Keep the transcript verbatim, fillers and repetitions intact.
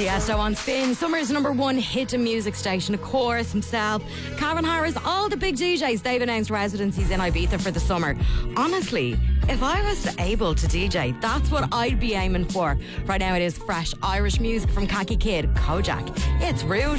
Tiesto on Spin, summer's number one hit music station. Of course, himself, Calvin Harris, all the big D Js, they've announced residencies in Ibiza for the summer. Honestly, if I was able to D J, that's what I'd be aiming for. Right now it is fresh Irish music from Khaki Kid, Kojak. It's Rude.